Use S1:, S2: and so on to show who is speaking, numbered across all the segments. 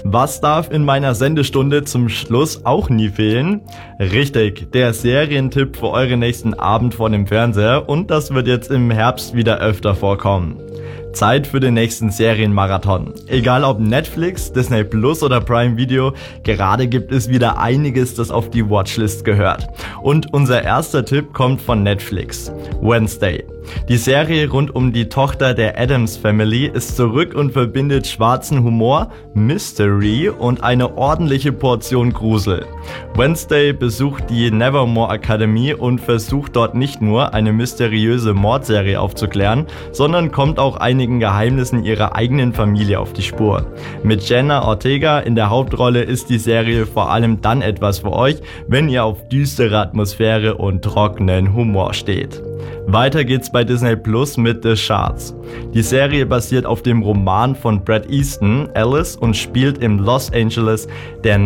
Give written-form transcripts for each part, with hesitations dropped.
S1: Was darf in meiner Sendestunde zum Schluss auch nie fehlen? Richtig, der Serientipp für euren nächsten Abend vor dem Fernseher, und das wird jetzt im Herbst wieder öfter vorkommen. Zeit für den nächsten Serienmarathon. Egal ob Netflix, Disney Plus oder Prime Video, gerade gibt es wieder einiges, das auf die Watchlist gehört. Und unser erster Tipp kommt von Netflix. Wednesday. Die Serie rund um die Tochter der Addams Family ist zurück und verbindet schwarzen Humor, Mystery und eine ordentliche Portion Grusel. Wednesday besucht die Nevermore Academy und versucht dort nicht nur eine mysteriöse Mordserie aufzuklären, sondern kommt auch einigen Geheimnissen ihrer eigenen Familie auf die Spur. Mit Jenna Ortega in der Hauptrolle ist die Serie vor allem dann etwas für euch, wenn ihr auf düstere Atmosphäre und trockenen Humor steht. Weiter geht's bei Disney Plus mit The Shards. Die Serie basiert auf dem Roman von Bret Easton, Alice, und spielt im Los Angeles der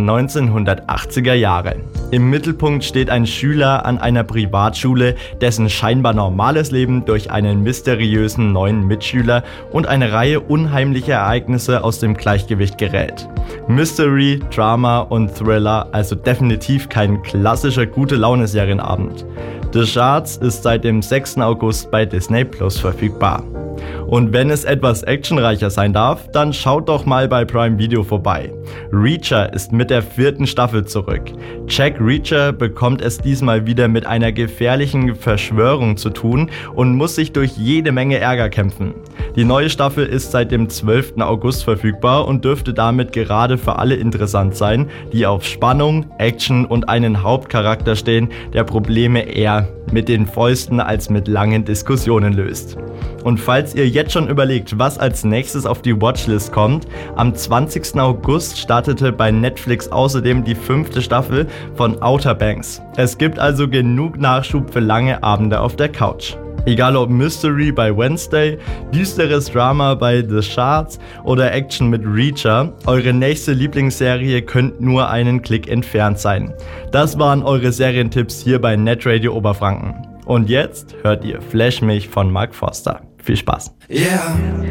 S1: 1980er Jahre. Im Mittelpunkt steht ein Schüler an einer Privatschule, dessen scheinbar normales Leben durch einen mysteriösen neuen Mitschüler und eine Reihe unheimlicher Ereignisse aus dem Gleichgewicht gerät. Mystery, Drama und Thriller, also definitiv kein klassischer Gute-Laune-Serienabend. The Shards ist seit dem 6. August bei Disney Plus verfügbar. Und wenn es etwas actionreicher sein darf, dann schaut doch mal bei Prime Video vorbei. Reacher ist mit der 4. Staffel zurück. Jack Reacher bekommt es diesmal wieder mit einer gefährlichen Verschwörung zu tun und muss sich durch jede Menge Ärger kämpfen. Die neue Staffel ist seit dem 12. August verfügbar und dürfte damit gerade für alle interessant sein, die auf Spannung, Action und einen Hauptcharakter stehen, der Probleme eher mit den Fäusten als mit langen Diskussionen löst. Und falls ihr jetzt schon überlegt, was als nächstes auf die Watchlist kommt, am 20. August startete bei Netflix außerdem die 5. Staffel von Outer Banks. Es gibt also genug Nachschub für lange Abende auf der Couch. Egal ob Mystery bei Wednesday, düsteres Drama bei The Shards oder Action mit Reacher, eure nächste Lieblingsserie könnte nur einen Klick entfernt sein. Das waren eure Serientipps hier bei Netradio Oberfranken. Und jetzt hört ihr Flash mich von Mark Forster. Viel Spaß.
S2: Yeah.